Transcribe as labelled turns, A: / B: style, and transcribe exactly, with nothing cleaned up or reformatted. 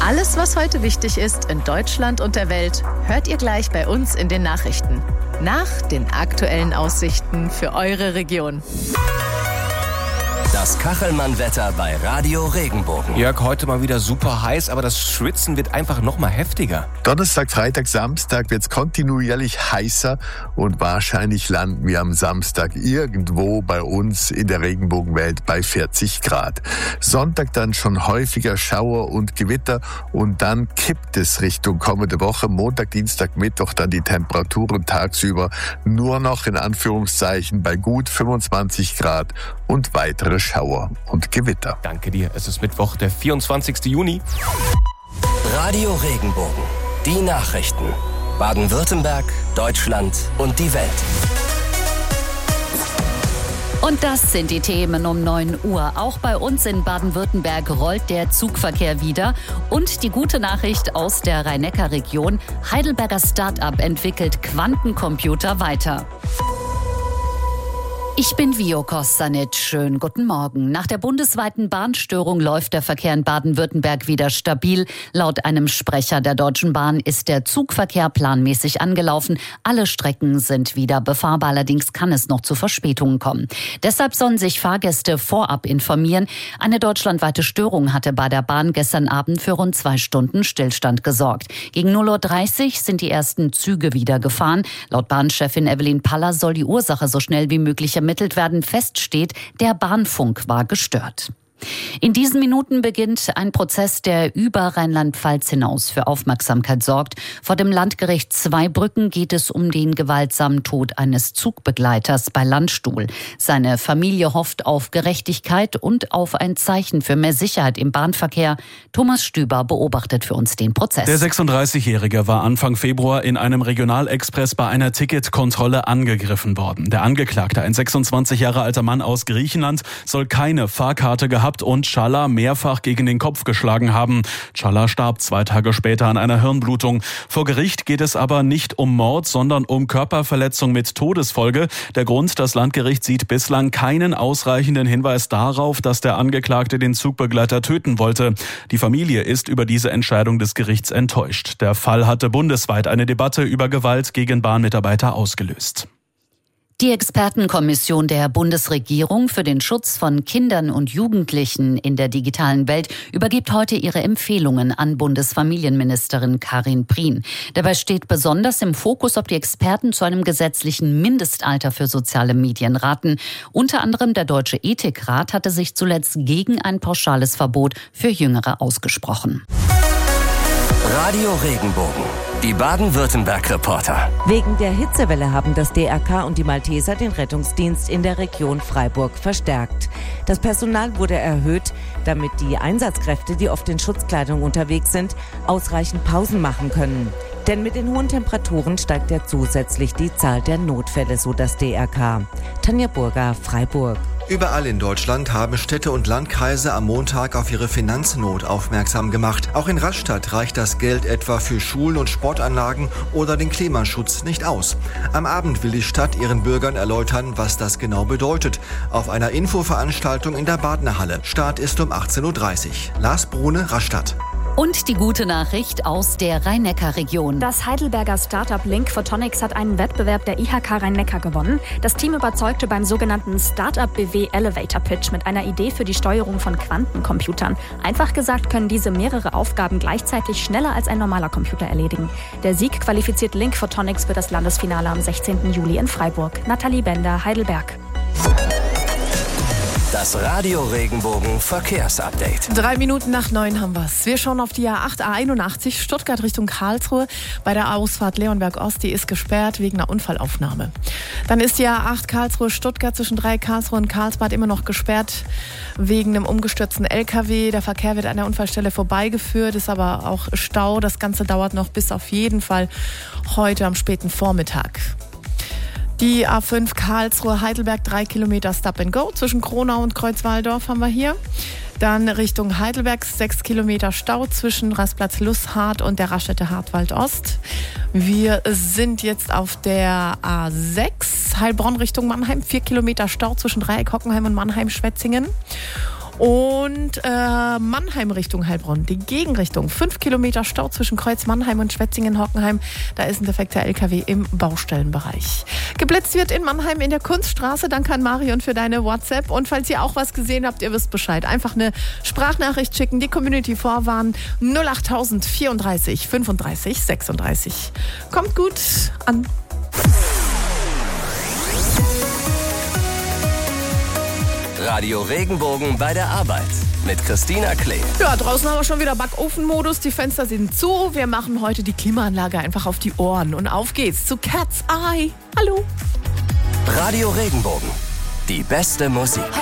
A: Alles, was heute wichtig ist in Deutschland und der Welt, hört ihr gleich bei uns in den Nachrichten. Nach den aktuellen Aussichten für eure Region.
B: Das Kachelmann-Wetter bei Radio Regenbogen.
C: Jörg, heute mal wieder super heiß, aber das Schwitzen wird einfach noch mal heftiger.
D: Donnerstag, Freitag, Samstag wird es kontinuierlich heißer und wahrscheinlich landen wir am Samstag irgendwo bei uns in der Regenbogenwelt bei vierzig Grad. Sonntag dann schon häufiger Schauer und Gewitter und dann kippt es Richtung kommende Woche. Montag, Dienstag, Mittwoch dann die Temperaturen tagsüber nur noch in Anführungszeichen bei gut fünfundzwanzig Grad und weitere Schauer und Gewitter.
C: Danke dir. Es ist Mittwoch, der vierundzwanzigsten Juni.
B: Radio Regenbogen. Die Nachrichten. Baden-Württemberg, Deutschland und die Welt.
E: Und das sind die Themen um neun Uhr. Auch bei uns in Baden-Württemberg rollt der Zugverkehr wieder. Und die gute Nachricht aus der Rhein-Neckar-Region: Heidelberger Start-up entwickelt Quantencomputer weiter. Ich bin Vio Kostanic. Schönen guten Morgen. Nach der bundesweiten Bahnstörung läuft der Verkehr in Baden-Württemberg wieder stabil. Laut einem Sprecher der Deutschen Bahn ist der Zugverkehr planmäßig angelaufen. Alle Strecken sind wieder befahrbar. Allerdings kann es noch zu Verspätungen kommen. Deshalb sollen sich Fahrgäste vorab informieren. Eine deutschlandweite Störung hatte bei der Bahn gestern Abend für rund zwei Stunden Stillstand gesorgt. Gegen null Uhr dreißig sind die ersten Züge wieder gefahren. Laut Bahnchefin Evelyn Paller soll die Ursache so schnell wie möglich ermittelt werden. Fest steht, der Bahnfunk war gestört. In diesen Minuten beginnt ein Prozess, der über Rheinland-Pfalz hinaus für Aufmerksamkeit sorgt. Vor dem Landgericht Zweibrücken geht es um den gewaltsamen Tod eines Zugbegleiters bei Landstuhl. Seine Familie hofft auf Gerechtigkeit und auf ein Zeichen für mehr Sicherheit im Bahnverkehr. Thomas Stüber beobachtet für uns den Prozess.
F: Der sechsunddreißigjährige war Anfang Februar in einem Regionalexpress bei einer Ticketkontrolle angegriffen worden. Der Angeklagte, ein sechsundzwanzig Jahre alter Mann aus Griechenland, soll keine Fahrkarte gehabt und Chala mehrfach gegen den Kopf geschlagen haben. Chala starb zwei Tage später an einer Hirnblutung. Vor Gericht geht es aber nicht um Mord, sondern um Körperverletzung mit Todesfolge. Der Grund: das Landgericht sieht bislang keinen ausreichenden Hinweis darauf, dass der Angeklagte den Zugbegleiter töten wollte. Die Familie ist über diese Entscheidung des Gerichts enttäuscht. Der Fall hatte bundesweit eine Debatte über Gewalt gegen Bahnmitarbeiter ausgelöst.
E: Die Expertenkommission der Bundesregierung für den Schutz von Kindern und Jugendlichen in der digitalen Welt übergibt heute ihre Empfehlungen an Bundesfamilienministerin Karin Prien. Dabei steht besonders im Fokus, ob die Experten zu einem gesetzlichen Mindestalter für soziale Medien raten. Unter anderem der Deutsche Ethikrat hatte sich zuletzt gegen ein pauschales Verbot für Jüngere ausgesprochen.
B: Radio Regenbogen. Die Baden-Württemberg-Reporter.
G: Wegen der Hitzewelle haben das D R K und die Malteser den Rettungsdienst in der Region Freiburg verstärkt. Das Personal wurde erhöht, damit die Einsatzkräfte, die oft in Schutzkleidung unterwegs sind, ausreichend Pausen machen können. Denn mit den hohen Temperaturen steigt ja zusätzlich die Zahl der Notfälle, so das D R K. Tanja Burger, Freiburg.
H: Überall in Deutschland haben Städte und Landkreise am Montag auf ihre Finanznot aufmerksam gemacht. Auch in Rastatt reicht das Geld etwa für Schulen und Sportanlagen oder den Klimaschutz nicht aus. Am Abend will die Stadt ihren Bürgern erläutern, was das genau bedeutet. Auf einer Infoveranstaltung in der Badnerhalle. Start ist um achtzehn Uhr dreißig. Lars Brune, Rastatt.
E: Und die gute Nachricht aus der Rhein-Neckar-Region.
I: Das Heidelberger Startup Link Photonics hat einen Wettbewerb der I H K Rhein-Neckar gewonnen. Das Team überzeugte beim sogenannten Startup B W Elevator Pitch mit einer Idee für die Steuerung von Quantencomputern. Einfach gesagt können diese mehrere Aufgaben gleichzeitig schneller als ein normaler Computer erledigen. Der Sieg qualifiziert Link Photonics für das Landesfinale am sechzehnten Juli in Freiburg. Nathalie Bender, Heidelberg.
B: Das Radio Regenbogen Verkehrsupdate.
J: Drei Minuten nach neun haben wir's. Wir schauen auf die A acht A einundachtzig Stuttgart Richtung Karlsruhe. Bei der Ausfahrt Leonberg Ost, die ist gesperrt wegen einer Unfallaufnahme. Dann ist die A acht Karlsruhe Stuttgart zwischen drei Karlsruhe und Karlsbad immer noch gesperrt wegen einem umgestürzten L K W. Der Verkehr wird an der Unfallstelle vorbeigeführt, ist aber auch Stau. Das Ganze dauert noch bis auf jeden Fall heute am späten Vormittag. Die A fünf Karlsruhe-Heidelberg, drei Kilometer Stop and Go. Zwischen Kronau und Kreuzwahldorf haben wir hier. Dann Richtung Heidelberg, sechs Kilometer Stau zwischen Rastplatz Lusshardt und der Raststätte Hartwald Ost. Wir sind jetzt auf der A sechs, Heilbronn Richtung Mannheim, vier Kilometer Stau zwischen Dreieck Hockenheim und Mannheim-Schwetzingen. Und äh, Mannheim Richtung Heilbronn, die Gegenrichtung. Fünf Kilometer Stau zwischen Kreuz Mannheim und Schwetzingen-Hockenheim. Da ist ein defekter L K W im Baustellenbereich. Geblitzt wird in Mannheim in der Kunststraße. Danke an Marion für deine WhatsApp. Und falls ihr auch was gesehen habt, ihr wisst Bescheid. Einfach eine Sprachnachricht schicken, die Community vorwarnen. null acht null null vierunddreißig fünfunddreißig sechsunddreißig. Kommt gut an.
B: Radio Regenbogen bei der Arbeit mit Christina Klee.
J: Ja, draußen haben wir schon wieder Backofenmodus. Die Fenster sind zu. Wir machen heute die Klimaanlage einfach auf die Ohren. Und auf geht's zu Cat's Eye. Hallo.
B: Radio Regenbogen. Die beste Musik.